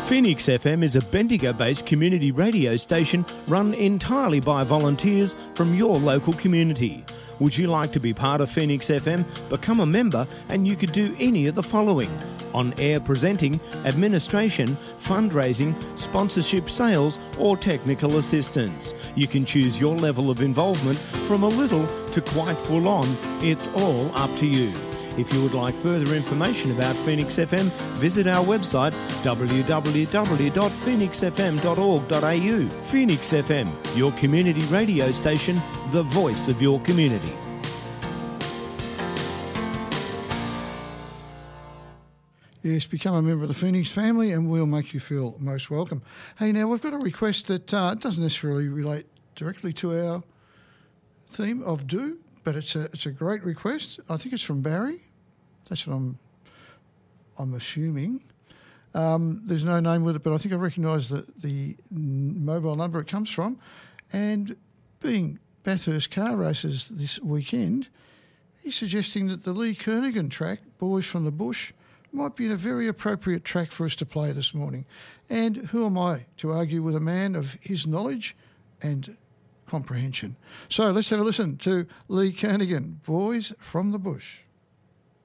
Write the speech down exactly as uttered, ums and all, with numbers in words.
Phoenix F M is a Bendigo-based community radio station run entirely by volunteers from your local community. Would you like to be part of Phoenix F M? Become a member and you could do any of the following: on-air presenting, administration, fundraising, sponsorship, sales or technical assistance. You can choose your level of involvement from a little to quite full on. It's all up to you. If you would like further information about Phoenix F M, visit our website w w w dot phoenix f m dot org dot a u. Phoenix F M, your community radio station, the voice of your community. Yes, become a member of the Phoenix family and we'll make you feel most welcome. Hey, now we've got a request that uh, doesn't necessarily relate directly to our theme of Do, but it's a it's a great request. I think it's from Barry. That's what I'm I'm assuming. Um, there's no name with it, but I think I recognise the, the mobile number it comes from. And being Bathurst car races this weekend, he's suggesting that the Lee Kernaghan track, Boys from the Bush, might be a very appropriate track for us to play this morning. And who am I to argue with a man of his knowledge and comprehension? So let's have a listen to Lee Kernaghan, Boys from the Bush.